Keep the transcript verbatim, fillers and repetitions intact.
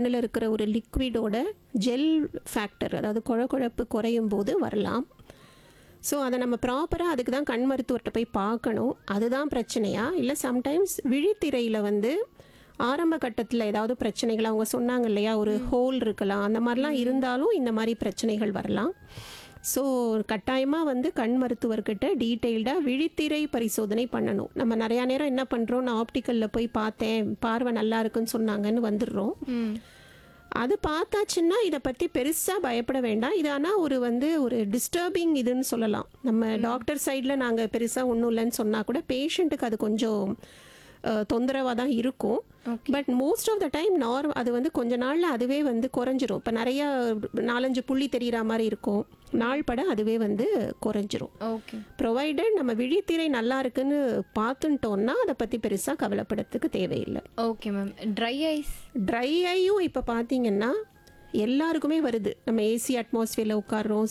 கண்ணில் இருக்கிற ஒரு லிக்விடோட ஜெல் ஃபேக்டர், அதாவது குழ குழப்பு குறையும் போது வரலாம். ஸோ அதை நம்ம ப்ராப்பராக அதுக்கு தான் கண் மருத்துவர்கிட்ட போய் பார்க்கணும். அதுதான் பிரச்சனையா, இல்லை சம்டைம்ஸ் விழித்திரையில் வந்து ஆரம்ப கட்டத்தில் ஏதாவது பிரச்சனைகள் அவங்க சொன்னாங்க இல்லையா, ஒரு ஹோல் இருக்கலாம், அந்த மாதிரிலாம் இருந்தாலும் இந்த மாதிரி பிரச்சனைகள் வரலாம். ஸோ கட்டாயமாக வந்து கண் மருத்துவர்கிட்ட டீட்டெயில்டாக விழித்திரை பரிசோதனை பண்ணணும். நம்ம நிறையா நேரம் என்ன பண்ணுறோம், நான் ஆப்டிக்கலில் போய் பார்த்தேன், பார்வை நல்லா இருக்குன்னு சொன்னாங்கன்னு வந்துடுறோம். அது பார்த்தாச்சுன்னா இதை பற்றி பெருசாக பயப்பட வேண்டாம். இது ஆனால் ஒரு வந்து ஒரு டிஸ்டர்பிங் இதுன்னு சொல்லலாம். நம்ம டாக்டர் சைடில் நாங்கள் பெருசாக ஒன்றும் இல்லைன்னு சொன்னால் கூட பேஷண்ட்டுக்கு அது கொஞ்சம் தொந்தரவாக தான் இருக்கும். But most of the time norm அது வந்து கொஞ்ச நாளில் அதுவே வந்து குறைஞ்சிரும். இப்போ நிறையா நாலஞ்சு புள்ளி தெரிகிற மாதிரி இருக்கும், நாள் பட அதுவே வந்து குறைஞ்சிரும். ஓகே, ப்ரொவைடட் நம்ம விழித்திரை நல்லா இருக்குன்னு பார்த்துட்டோம்னா அதை பற்றி பெருசாக கவலைப்படுறதுக்கு தேவையில்லை. Okay ma'am. Try ice try ஐயும் இப்போ பார்த்தீங்கன்னா எல்லாருக்குமே வருது. நம்ம ஏசி அட்மாஸ்ஃபியரில் உட்காடுறோம்,